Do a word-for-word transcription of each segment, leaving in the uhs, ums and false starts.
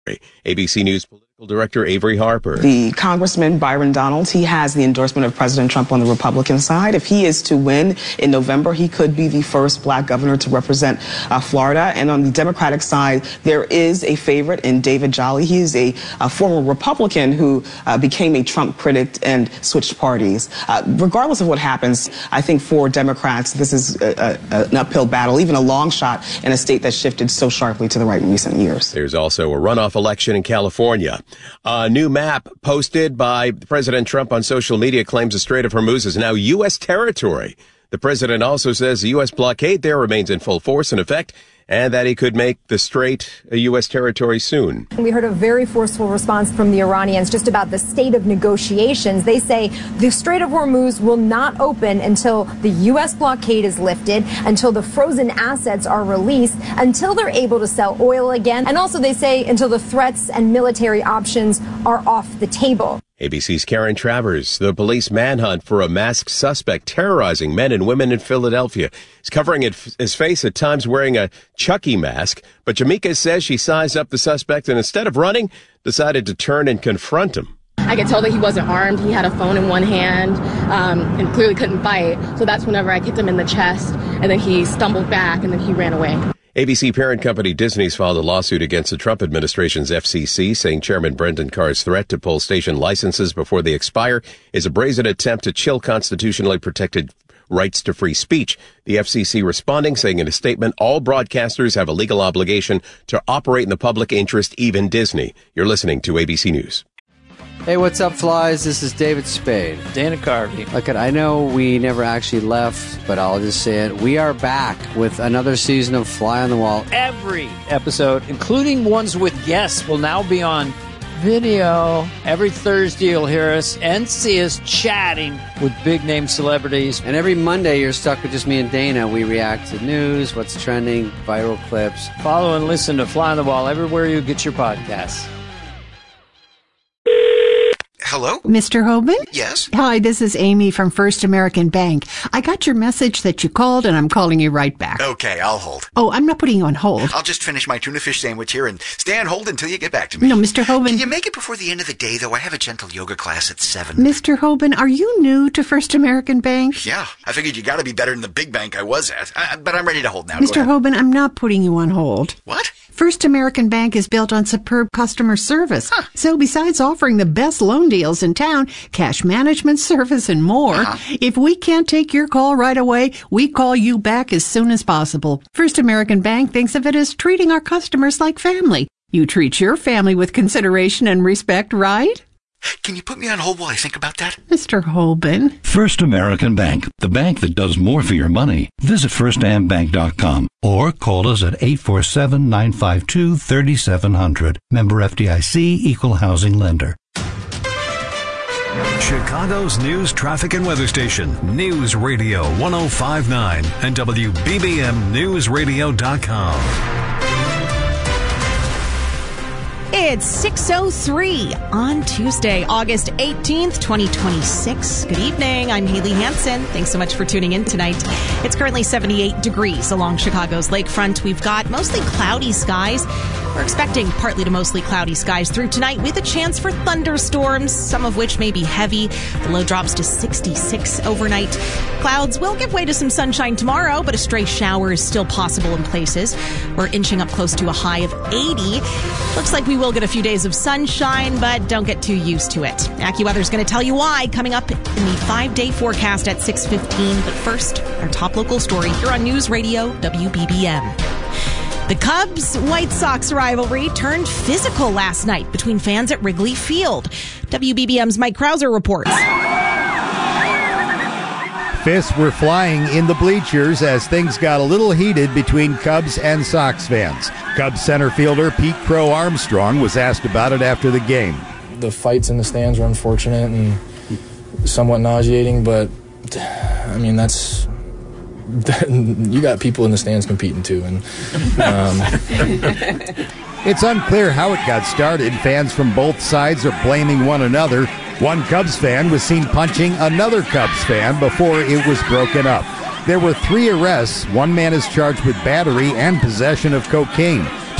A B C News political director Avery Harper. The Congressman Byron Donalds, he has the endorsement of President Trump on the Republican side. If he is to win in November, he could be the first black governor to represent uh, Florida. And on the Democratic side, there is a favorite in David Jolly. He is a, a former Republican who uh, became a Trump critic and switched parties. Uh, regardless of what happens, I think for Democrats, this is a, a, an uphill battle, even a long shot in a state that shifted so sharply to the right in recent years. There's also a runoff election in California. A new map posted by President Trump on social media claims the Strait of Hormuz is now U S territory. The president also says the U S blockade there remains in full force in effect, and that he could make the strait a U S territory soon. We heard a very forceful response from the Iranians just about the state of negotiations. They say the Strait of Hormuz will not open until the U S blockade is lifted, until the frozen assets are released, until they're able to sell oil again, and also they say until the threats and military options are off the table. A B C's Karen Travers. The police manhunt for a masked suspect terrorizing men and women in Philadelphia. He's covering his face at times wearing a Chucky mask, but Jamaica says she sized up the suspect and instead of running, decided to turn and confront him. I could tell that he wasn't armed. He had a phone in one hand um, and clearly couldn't fight. So that's whenever I kicked him in the chest, and then he stumbled back and then he ran away. A B C parent company Disney's filed a lawsuit against the Trump administration's F C C, saying Chairman Brendan Carr's threat to pull station licenses before they expire is a brazen attempt to chill constitutionally protected rights to free speech. The F C C responding, saying in a statement, all broadcasters have a legal obligation to operate in the public interest, even Disney. You're listening to A B C News. Hey, what's up, flies? This is David Spade. Dana Carvey. Look, I know we never actually left, but I'll just say it. We are back with another season of Fly on the Wall. Every episode, including ones with guests, will now be on video. Every Thursday, you'll hear us and see us chatting with big-name celebrities. And every Monday, you're stuck with just me and Dana. We react to news, what's trending, viral clips. Follow and listen to Fly on the Wall everywhere you get your podcasts. Hello? Mister Hoban? Yes? Hi, this is Amy from First American Bank. I got your message that you called, and I'm calling you right back. Okay, I'll hold. Oh, I'm not putting you on hold. I'll just finish my tuna fish sandwich here and stay on hold until you get back to me. No, Mister Hoban. Can you make it before the end of the day, though? I have a gentle yoga class at seven. Mister Hoban, are you new to First American Bank? Yeah, I figured you gotta be better than the big bank I was at. I, but I'm ready to hold now. Mister Hoban, I'm not putting you on hold. What? First American Bank is built on superb customer service. Huh. So besides offering the best loan deals in town, cash management service, and more, uh-huh. if we can't take your call right away, we call you back as soon as possible. First American Bank thinks of it as treating our customers like family. You treat your family with consideration and respect, right? Can you put me on hold while I think about that? Mister Hoban. First American Bank, the bank that does more for your money. Visit first am bank dot com or call us at eight four seven, nine five two, three seven zero zero. Member F D I C, Equal Housing Lender. Chicago's news, traffic, and weather station. News Radio one oh five point nine and W B B M news radio dot com. It's six oh three on Tuesday, August eighteenth, twenty twenty-six. Good evening. I'm Haley Hansen. Thanks so much for tuning in tonight. It's currently seventy-eight degrees along Chicago's lakefront. We've got mostly cloudy skies. We're expecting partly to mostly cloudy skies through tonight with a chance for thunderstorms, some of which may be heavy. The low drops to sixty-six overnight. Clouds will give way to some sunshine tomorrow, but a stray shower is still possible in places. We're inching up close to a high of eighty. Looks like we will get a few days of sunshine, but don't get too used to it. AccuWeather's going to tell you why coming up in the five-day forecast at six fifteen. But first, our top local story here on News Radio W B B M. The Cubs-White Sox rivalry turned physical last night between fans at Wrigley Field. W B B M's Mike Krauser reports. Fists were flying in the bleachers as things got a little heated between Cubs and Sox fans. Cubs center fielder Pete Crow Armstrong was asked about it after the game. The fights in the stands were unfortunate and somewhat nauseating, but I mean, that's you got people in the stands competing too, and um, it's unclear how it got started. Fans from both sides are blaming one another. One Cubs fan was seen punching another Cubs fan before it was broken up. There were three arrests. One man is charged with battery and possession of cocaine.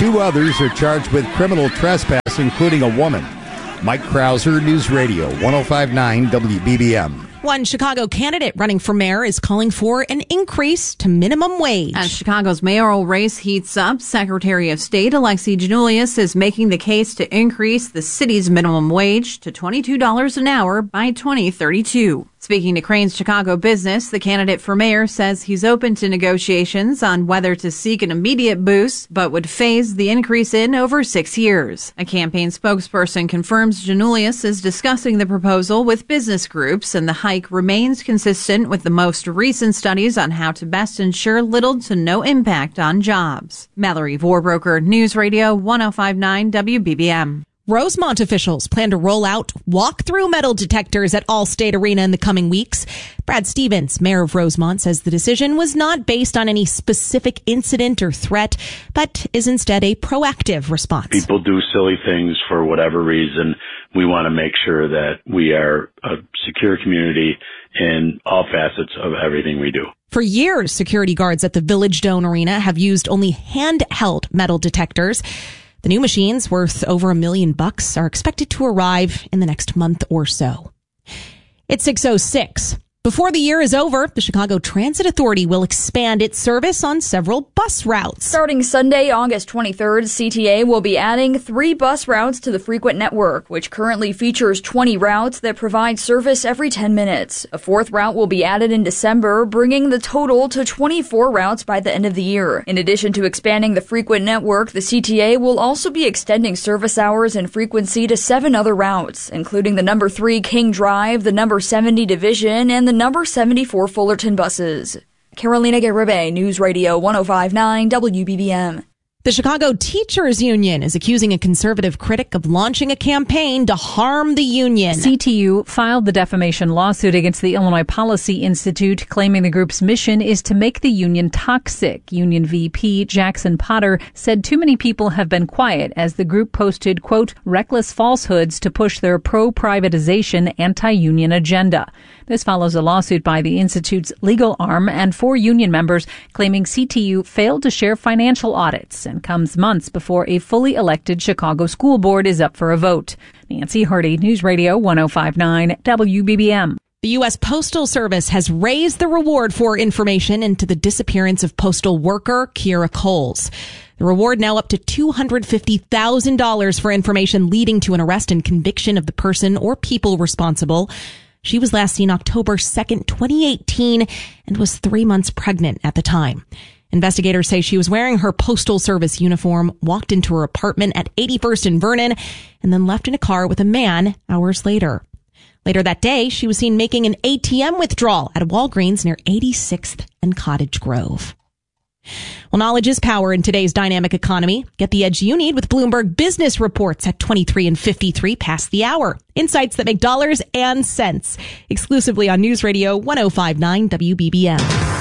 Two others are charged with criminal trespass, including a woman. Mike Krauser, News Radio, one oh five point nine W B B M. One Chicago candidate running for mayor is calling for an increase to minimum wage. As Chicago's mayoral race heats up, Secretary of State Alexi Giannoulias is making the case to increase the city's minimum wage to twenty-two dollars an hour by twenty thirty-two. Speaking to Crain's Chicago Business, the candidate for mayor says he's open to negotiations on whether to seek an immediate boost, but would phase the increase in over six years. A campaign spokesperson confirms Giannoulias is discussing the proposal with business groups, and the hike remains consistent with the most recent studies on how to best ensure little to no impact on jobs. Mallory Vorbroker, News Radio one oh five point nine W B B M. Rosemont officials plan to roll out walk-through metal detectors at Allstate Arena in the coming weeks. Brad Stevens, mayor of Rosemont, says the decision was not based on any specific incident or threat, but is instead a proactive response. People do silly things for whatever reason. We want to make sure that we are a secure community in all facets of everything we do. For years, security guards at the Village Dome Arena have used only handheld metal detectors. The new machines, worth over a million bucks, are expected to arrive in the next month or so. It's six oh six. Before the year is over, the Chicago Transit Authority will expand its service on several bus routes. Starting Sunday, August twenty-third, C T A will be adding three bus routes to the frequent network, which currently features twenty routes that provide service every ten minutes. A fourth route will be added in December, bringing the total to twenty-four routes by the end of the year. In addition to expanding the frequent network, the C T A will also be extending service hours and frequency to seven other routes, including the number three King Drive, the number seventy Division, and the the number seventy-four Fullerton buses. Carolina Garibay, News Radio one oh five point nine W B B M. The Chicago Teachers Union is accusing a conservative critic of launching a campaign to harm the union. C T U filed the defamation lawsuit against the Illinois Policy Institute, claiming the group's mission is to make the union toxic. Union V P Jackson Potter said too many people have been quiet as the group posted, quote, reckless falsehoods to push their pro-privatization anti-union agenda. This follows a lawsuit by the Institute's legal arm and four union members claiming C T U failed to share financial audits, and comes months before a fully elected Chicago school board is up for a vote. Nancy Hardy, News Radio one oh five point nine W B B M. The U S Postal Service has raised the reward for information into the disappearance of postal worker Kira Coles. The reward now up to two hundred fifty thousand dollars for information leading to an arrest and conviction of the person or people responsible. She was last seen October second, twenty eighteen, and was three months pregnant at the time. Investigators say she was wearing her Postal Service uniform, walked into her apartment at eighty-first and Vernon, and then left in a car with a man hours later. Later that day, she was seen making an A T M withdrawal at a Walgreens near eighty-sixth and Cottage Grove. Well, knowledge is power in today's dynamic economy. Get the edge you need with Bloomberg Business Reports at twenty-three and fifty-three past the hour. Insights that make dollars and cents. Exclusively on News Radio one oh five point nine W B B M.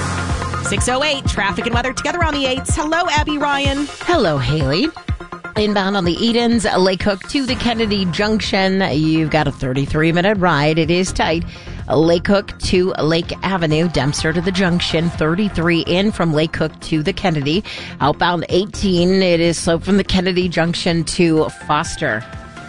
six oh eight, traffic and weather together on the eights. Hello, Abby Ryan. Hello, Haley. Inbound on the Edens, Lake Hook to the Kennedy Junction. You've got a thirty-three minute ride. It is tight. Lake Hook to Lake Avenue, Dempster to the Junction, thirty-three in from Lake Hook to the Kennedy. Outbound eighteen, it is slow from the Kennedy Junction to Foster.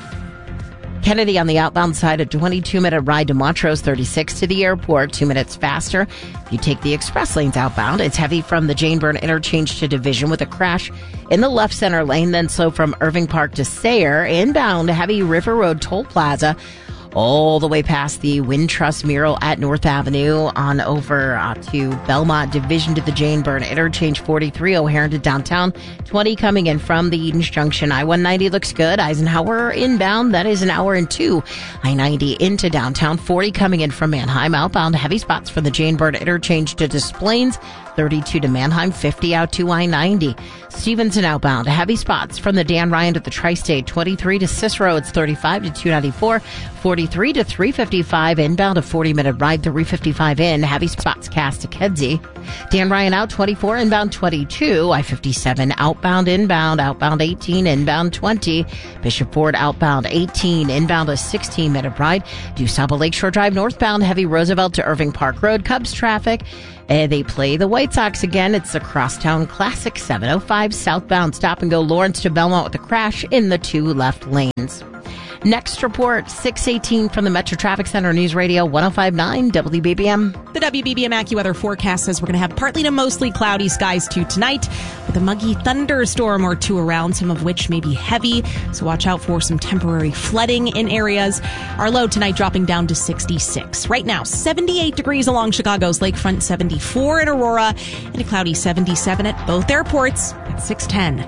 Kennedy on the outbound side, a twenty-two minute ride to Montrose, thirty-six to the airport, two minutes faster. If you take the express lanes outbound, it's heavy from the Jane Byrne interchange to Division with a crash in the left center lane, then slow from Irving Park to Sayre. Inbound, heavy River Road Toll Plaza, all the way past the Wintrust mural at North Avenue on over uh, to Belmont Division to the Jane Byrne interchange, forty-three O'Hare to downtown, twenty coming in from the Edens Junction. I one ninety looks good. Eisenhower inbound, that is an hour and two. I ninety into downtown, forty coming in from Manheim. Outbound, heavy spots from the Jane Byrne interchange to Des Plaines, thirty-two to Manheim, fifty out to I ninety. Stevenson outbound, heavy spots from the Dan Ryan to the Tri-State, twenty-three to Cicero, it's thirty-five to two ninety-four, forty-three to three fifty-five, inbound a forty minute ride, three fifty-five in, heavy spots cast to Kedzie. Dan Ryan out, twenty-four, inbound twenty-two, I fifty-seven outbound, inbound, outbound eighteen, inbound twenty, Bishop Ford outbound eighteen, inbound a sixteen minute ride, DuSable Lakeshore Drive northbound, heavy Roosevelt to Irving Park Road, Cubs traffic. Uh, they play the White Sox again. It's a Crosstown Classic, seven oh five southbound stop and go Lawrence to Belmont with a crash in the two left lanes. Next report, six eighteen from the Metro Traffic Center, News Radio one oh five point nine W B B M. The W B B M AccuWeather forecast says we're going to have partly to mostly cloudy skies too tonight, with a muggy thunderstorm or two around, some of which may be heavy. So watch out for some temporary flooding in areas. Our low tonight dropping down to sixty-six. Right now, seventy-eight degrees along Chicago's lakefront, seventy-four in Aurora, and a cloudy seventy-seven at both airports at six ten.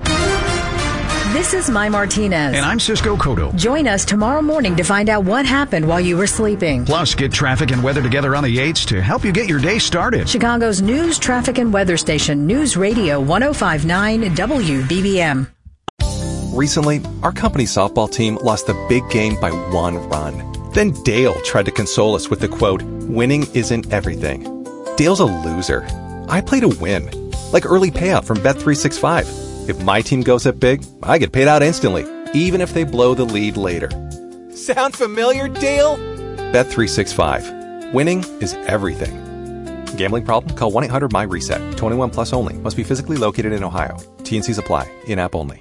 This is Mai Martinez. And I'm Cisco Cotto. Join us tomorrow morning to find out what happened while you were sleeping. Plus, get traffic and weather together on the eights to help you get your day started. Chicago's news, traffic, and weather station, News Radio one oh five point nine W B B M. Recently, our company softball team lost the big game by one run. Then Dale tried to console us with the quote, "Winning isn't everything." Dale's a loser. I play to win. Like early payout from Bet three sixty-five. If my team goes up big, I get paid out instantly, even if they blow the lead later. Sound familiar, Dale? Bet three sixty-five. Winning is everything. Gambling problem? Call one eight hundred M Y reset. twenty-one plus only. Must be physically located in Ohio. T and Cs apply. In-app only.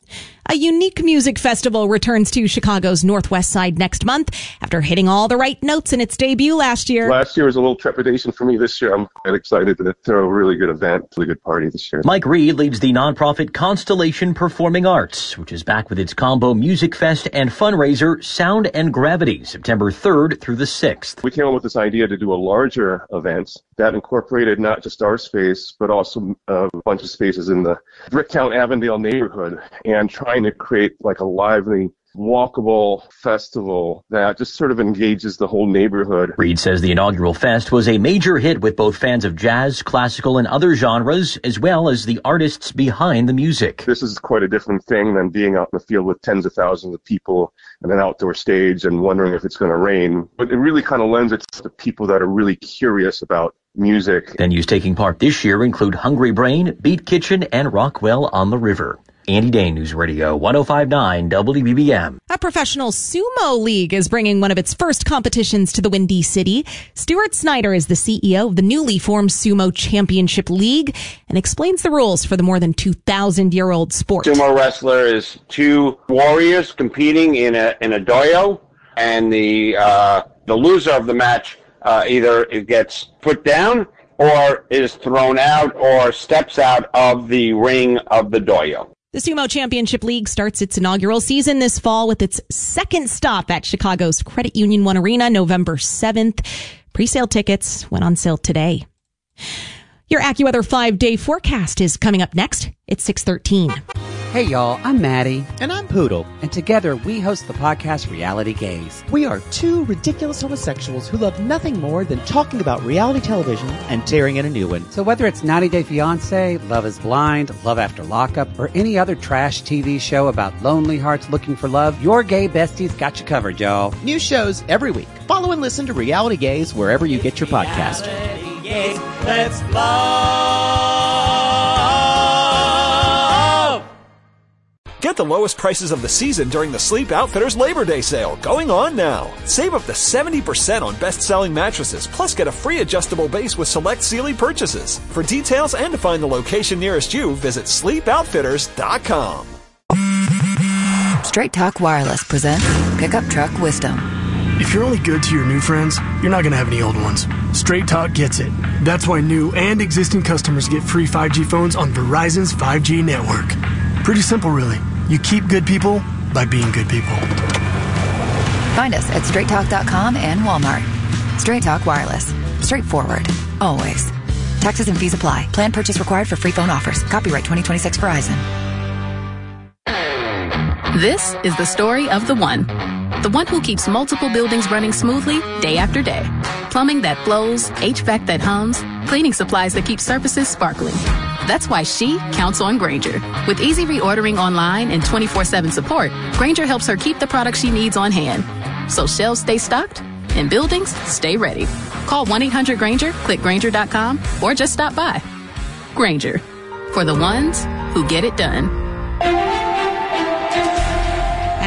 A unique music festival returns to Chicago's Northwest Side next month after hitting all the right notes in its debut last year. Last year was a little trepidation for me. This year, I'm quite excited to throw a really good event, a really good party this year. Mike Reed leads the nonprofit Constellation Performing Arts, which is back with its combo music fest and fundraiser, Sound and Gravity, September third through the sixth. We came up with this idea to do a larger event that incorporated not just our space, but also a bunch of spaces in the Bricktown Avondale neighborhood, and trying to create like a lively, walkable festival that just sort of engages the whole neighborhood. Reed says the inaugural fest was a major hit with both fans of jazz, classical, and other genres, as well as the artists behind the music. This is quite a different thing than being out in the field with tens of thousands of people and an outdoor stage and wondering if it's going to rain. But it really kind of lends itself to people that are really curious about music. Venues taking part this year include Hungry Brain, Beat Kitchen, and Rockwell on the River. Andy Dane, News Radio one oh five point nine W B B M. A professional sumo league is bringing one of its first competitions to the Windy City. Stuart Snyder is the C E O of the newly formed Sumo Championship League and explains the rules for the more than two thousand year old sport. Sumo wrestler is two warriors competing in a in a dojo, and the uh, the loser of the match uh, either it gets put down or is thrown out or steps out of the ring of the dojo. The Sumo Championship League starts its inaugural season this fall with its second stop at Chicago's Credit Union One Arena, November seventh. Pre-sale tickets went on sale today. Your AccuWeather five-day forecast is coming up next. It's six thirteen. Hey, y'all, I'm Maddie. And I'm Poodle. And together we host the podcast Reality Gaze. We are two ridiculous homosexuals who love nothing more than talking about reality television and tearing in a new one. So whether it's ninety day fiancé, Love is Blind, Love After Lockup, or any other trash T V show about lonely hearts looking for love, your gay besties got you covered, y'all. New shows every week. Follow and listen to Reality Gaze wherever you get your podcast. Reality Gaze, let's love. Get the lowest prices of the season during the Sleep Outfitters Labor Day sale, going on now. Save up to seventy percent on best-selling mattresses, plus get a free adjustable base with select Sealy purchases. For details and to find the location nearest you, visit sleep outfitters dot com. Straight Talk Wireless presents Pickup Truck Wisdom. If you're only good to your new friends, you're not going to have any old ones. Straight Talk gets it. That's why new and existing customers get free five G phones on Verizon's five G network. Pretty simple, really. You keep good people by being good people. Find us at straight talk dot com and Walmart. Straight Talk Wireless. Straightforward. Always. Taxes and fees apply. Plan purchase required for free phone offers. Copyright twenty twenty-six Verizon. This is the story of the one. The one who keeps multiple buildings running smoothly day after day. Plumbing that flows, H V A C that hums, cleaning supplies that keep surfaces sparkling. That's why she counts on Grainger. With easy reordering online and twenty-four seven support, Grainger helps her keep the products she needs on hand. So shelves stay stocked and buildings stay ready. Call one eight hundred Grainger, click Grainger dot com, or just stop by. Grainger, for the ones who get it done. At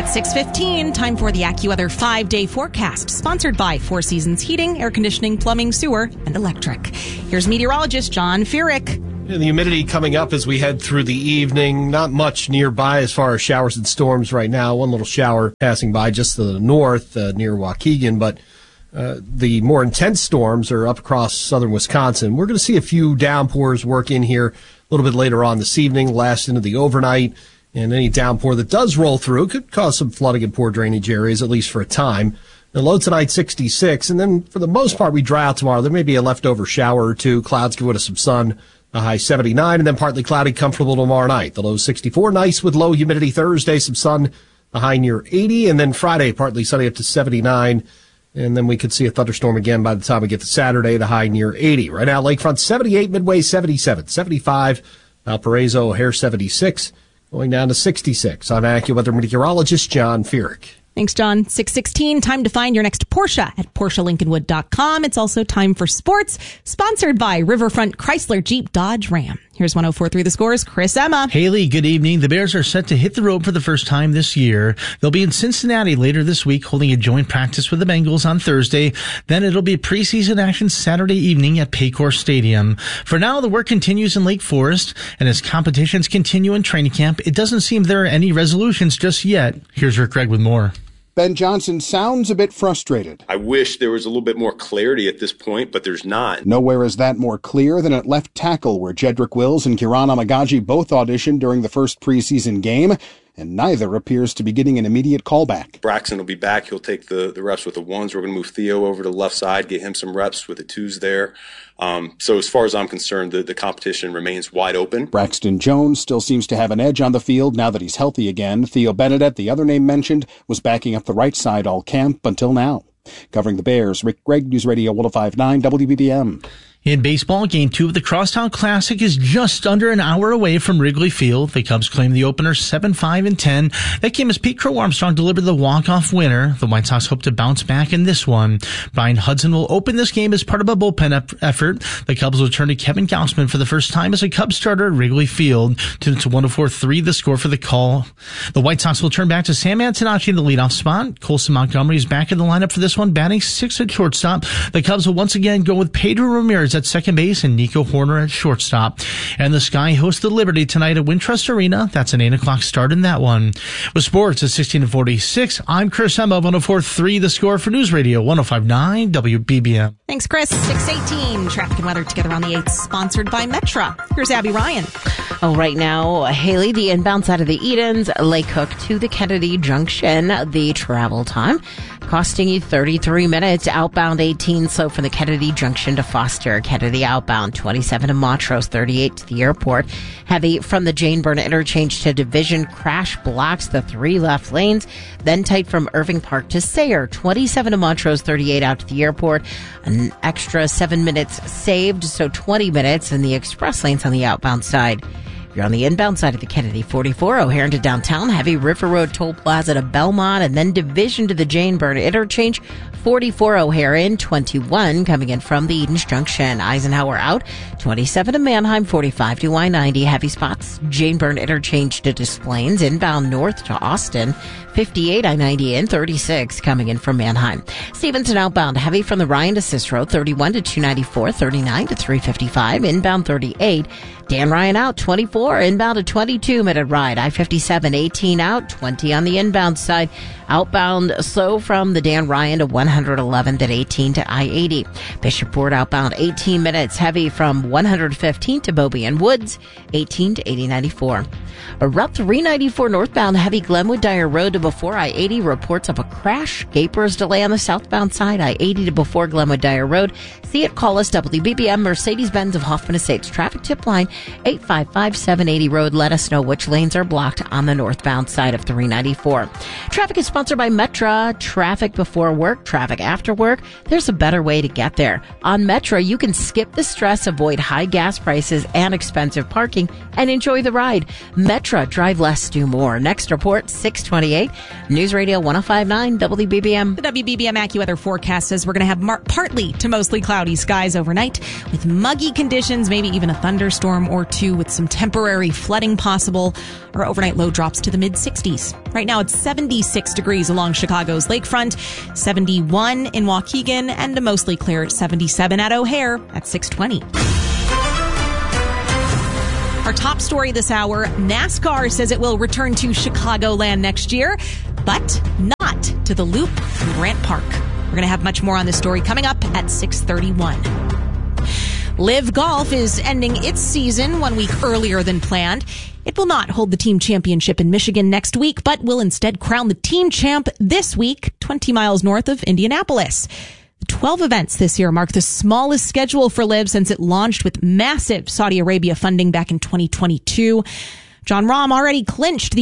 At six fifteen, time for the AccuWeather five-day forecast, sponsored by Four Seasons Heating, Air Conditioning, Plumbing, Sewer, and Electric. Here's meteorologist John Furyk. And the humidity coming up as we head through the evening. Not much nearby as far as showers and storms right now. One little shower passing by just to the north uh, near Waukegan, but uh, the more intense storms are up across southern Wisconsin. We're going to see a few downpours work in here a little bit later on this evening, last into the overnight. And any downpour that does roll through could cause some flooding in poor drainage areas, at least for a time. The low tonight, sixty-six. And then for the most part, we dry out tomorrow. There may be a leftover shower or two. Clouds give way to some sun. The high seventy-nine, and then partly cloudy, comfortable tomorrow night. The low sixty-four, nice with low humidity Thursday, some sun, the high near eighty, and then Friday, partly sunny up to seventy-nine, and then we could see a thunderstorm again by the time we get to Saturday, the high near eighty. Right now, Lakefront seventy-eight, Midway seventy-seven, seventy-five, Valparaiso, O'Hare seventy-six, going down to sixty-six. I'm AccuWeather meteorologist John Furyk. Thanks, John. six sixteen, time to find your next Porsche at Porsche Lincolnwood dot com. It's also time for sports, sponsored by Riverfront Chrysler Jeep Dodge Ram. Here's one oh four point three The Score's Chris Emma. Haley, good evening. The Bears are set to hit the road for the first time this year. They'll be in Cincinnati later this week, holding a joint practice with the Bengals on Thursday. Then it'll be preseason action Saturday evening at Paycor Stadium. For now, the work continues in Lake Forest, and as competitions continue in training camp, it doesn't seem there are any resolutions just yet. Here's Rick Gregg with more. Ben Johnson sounds a bit frustrated. I wish there was a little bit more clarity at this point, but there's not. Nowhere is that more clear than at left tackle, where Jedrick Wills and Kieran Amagaji both auditioned during the first preseason game, and neither appears to be getting an immediate callback. Braxton will be back. He'll take the, the reps with the ones. We're going to move Theo over to the left side, get him some reps with the twos there. Um, so as far as I'm concerned, the, the competition remains wide open. Braxton Jones still seems to have an edge on the field now that he's healthy again. Theo Benedett, the other name mentioned, was backing up the right side all camp until now. Covering the Bears, Rick Gregg, News Radio one oh five point nine W B B M. In baseball, Game two of the Crosstown Classic is just under an hour away from Wrigley Field. The Cubs claim the opener seven five and ten. That came as Pete Crow Armstrong delivered the walk-off winner. The White Sox hope to bounce back in this one. Brian Hudson will open this game as part of a bullpen effort. The Cubs will turn to Kevin Gausman for the first time as a Cubs starter at Wrigley Field. To one oh four point three The Score for the call. The White Sox will turn back to Sam Antonacci in the leadoff spot. Colson Montgomery is back in the lineup for this one, batting sixth at shortstop. The Cubs will once again go with Pedro Ramirez at second base and Nico Horner at shortstop. And the Sky hosts the Liberty tonight at Wintrust Arena. That's an eight o'clock start in that one. With sports at sixteen and forty-six, I'm Chris Emma, one oh four point three The Score for News Radio one oh five point nine W B B M. Thanks, Chris. six eighteen, traffic and weather together on the eighth, sponsored by Metra. Here's Abby Ryan. Oh, right now, Haley, the inbound side of the Edens, Lake Hook to the Kennedy Junction, the travel time costing you thirty-three minutes. Outbound eighteen, so from the Kennedy Junction to Foster. Kennedy outbound twenty-seven to Montrose, thirty-eight to the airport. Heavy from the Jane Byrne interchange to Division. Crash blocks the three left lanes. Then tight from Irving Park to Sayre, twenty-seven to Montrose, thirty-eight out to the airport. An extra seven minutes saved, so twenty minutes in the express lanes on the outbound side. You're on the inbound side of the Kennedy, forty-four, O'Hare to downtown, heavy River Road Toll Plaza to Belmont, and then Division to the Jane Byrne interchange, forty-four O'Hare in, twenty-one coming in from the Edens Junction. Eisenhower out, twenty-seven to Manheim, forty-five to I ninety, heavy spots, Jane Byrne interchange to Des Plaines, inbound north to Austin, fifty-eight I ninety in, thirty-six coming in from Manheim. Stevenson outbound, heavy from the Ryan to Cicero, thirty-one to two ninety-four, thirty-nine to three fifty-five, inbound thirty-eight, Dan Ryan out, twenty-four, inbound to twenty-two minute ride, I fifty-seven, eighteen out, twenty on the inbound side, outbound slow from the Dan Ryan to one eleven, then eighteen to I eighty. Bishopport outbound eighteen minutes, heavy from one fifteen to Bobby and Woods, eighteen to eighty ninety-four. Route three ninety-four northbound, heavy Glenwood Dyer Road to before I eighty, reports of a crash. Gapers delay on the southbound side, I eighty to before Glenwood Dyer Road. See it, call us, W B B M Mercedes-Benz of Hoffman Estates. Traffic tip line, eight five five, seven eighty road. Let us know which lanes are blocked on the northbound side of three ninety-four. Traffic is sponsored by Metra. Traffic before work, traffic after work. There's a better way to get there. On Metra, you can skip the stress, avoid high gas prices and expensive parking, and enjoy the ride. Metra, drive less, do more. Next report, six twenty-eight. News Radio one oh five point nine W B B M. The W B B M AccuWeather forecast says we're going to have mar- partly to mostly cloudy skies overnight with muggy conditions, maybe even a thunderstorm or two with some temporary temporary flooding possible. Our overnight low drops to the mid sixties. Right now it's seventy-six degrees along Chicago's lakefront, seventy-one in Waukegan, and a mostly clear seventy-seven at O'Hare at six twenty. Our top story this hour, NASCAR says it will return to Chicagoland next year, but not to the Loop in Grant Park. We're going to have much more on this story coming up at six thirty-one. Live Golf is ending its season one week earlier than planned. It will not hold the team championship in Michigan next week, but will instead crown the team champ this week, twenty miles north of Indianapolis. The twelve events this year mark the smallest schedule for Live since it launched with massive Saudi Arabia funding back in twenty twenty-two. John Rahm already clinched the